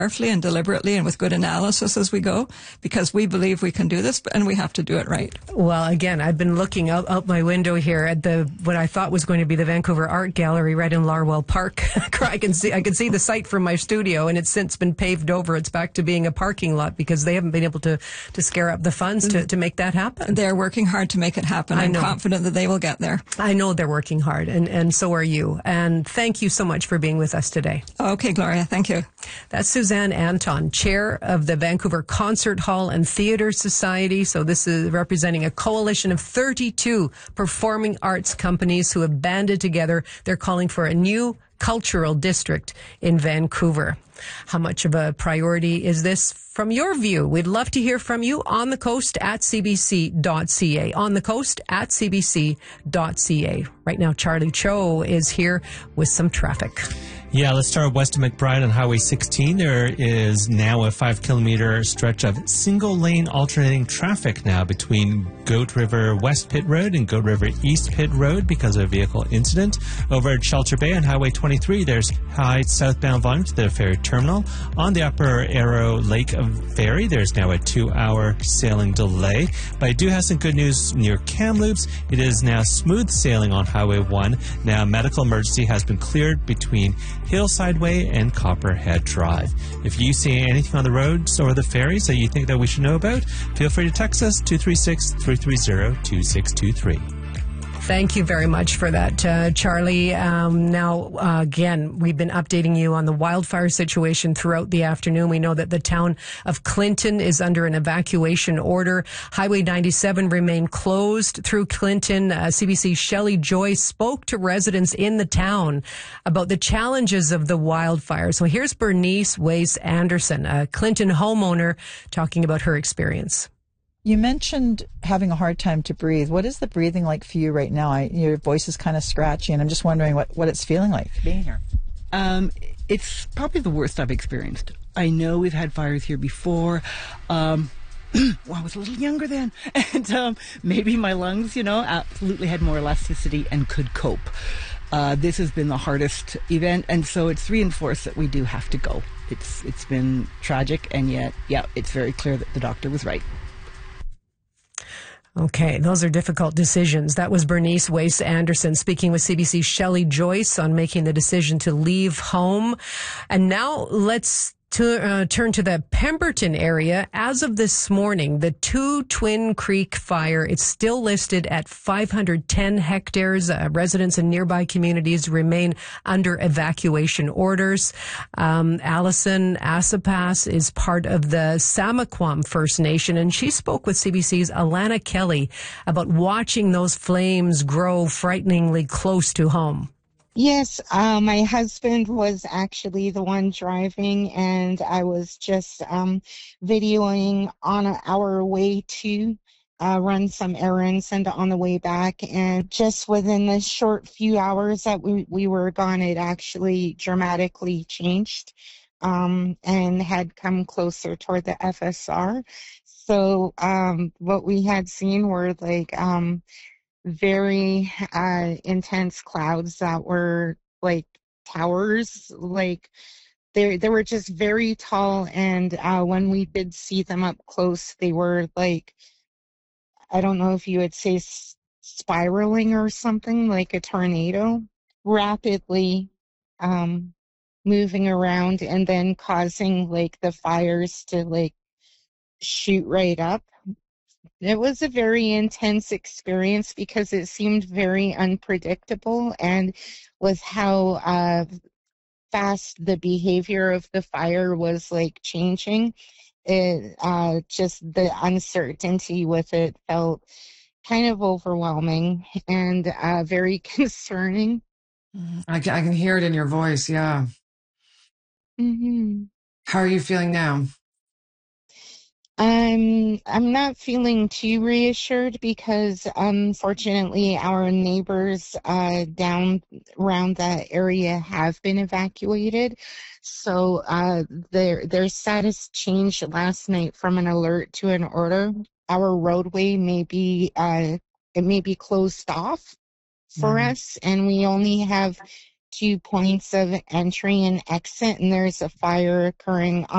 carefully and deliberately and with good analysis as we go, because we believe we can do this, and we have to do it right. Well, again, I've been looking out my window here at what I thought was going to be the Vancouver Art Gallery right in Larwell Park. I can see the site from my studio, and it's since been paved over. It's back to being a parking lot because they haven't been able to scare up the funds to make that happen. They're working hard to make it happen. I'm confident that they will get there. I know they're working hard, and so are you. And thank you so much for being with us today. Okay, Gloria, thank you. That's Suzanne Anton, chair of the Vancouver Concert Hall and Theatre Society. So this is representing a coalition of 32 performing arts companies who have banded together. They're calling for a new cultural district in Vancouver. How much of a priority is this from your view? We'd love to hear from you on the coast at cbc.ca. On the coast at cbc.ca. Right now, Charlie Cho is here with some traffic. Yeah, let's start west of McBride on Highway 16. There is now a 5-kilometer stretch of single-lane alternating traffic now between Goat River West Pit Road and Goat River East Pit Road because of a vehicle incident. Over at Shelter Bay on Highway 23, there's high southbound volume to the ferry terminal. On the Upper Arrow Lake Ferry, there's now a 2-hour sailing delay. But I do have some good news near Kamloops. It is now smooth sailing on Highway 1. Now, medical emergency has been cleared between Hillside Way and Copperhead Drive. If you see anything on the roads or the ferries that you think that we should know about, feel free to text us 236-330-2623. Thank you very much for that, Charlie. Again, we've been updating you on the wildfire situation throughout the afternoon. We know that the town of Clinton is under an evacuation order. Highway 97 remained closed through Clinton. CBC's Shelley Joyce spoke to residents in the town about the challenges of the wildfire. So here's Bernice Wace Anderson, a Clinton homeowner, talking about her experience. You mentioned having a hard time to breathe. What is the breathing like for you right now? Your voice is kind of scratchy, and I'm just wondering what it's feeling like being here. It's probably the worst I've experienced. I know we've had fires here before. Well, I was a little younger then, and maybe my lungs, absolutely had more elasticity and could cope. This has been the hardest event, and so it's reinforced that we do have to go. It's been tragic, and yet, it's very clear that the doctor was right. Okay, those are difficult decisions. That was Bernice Wace Anderson speaking with CBC's Shelley Joyce on making the decision to leave home. And now let's turn to the Pemberton area. As of this morning, the Twin Creek fire, it's still listed at 510 hectares. Residents in nearby communities remain under evacuation orders. Allison Asapas is part of the Samaquam First Nation, and she spoke with CBC's Alana Kelly about watching those flames grow frighteningly close to home. Yes, my husband was actually the one driving, and I was just videoing on our way to run some errands and on the way back. And just within the short few hours that we were gone, it actually dramatically changed and had come closer toward the FSR. So what we had seen were like very intense clouds that were like towers, like they were just very tall, and when we did see them up close, they were like, I don't know if you would say spiraling or something, like a tornado, rapidly moving around and then causing like the fires to like shoot right up. It was a very intense experience because it seemed very unpredictable, and with how fast the behavior of the fire was like changing, it just the uncertainty with it felt kind of overwhelming and very concerning. I can hear it in your voice, yeah. Mm-hmm. How are you feeling now? I'm not feeling too reassured because unfortunately our neighbors down around that area have been evacuated. So their status changed last night from an alert to an order. Our roadway may be closed off for us, and we only have 2 points of entry and exit, and there's a fire occurring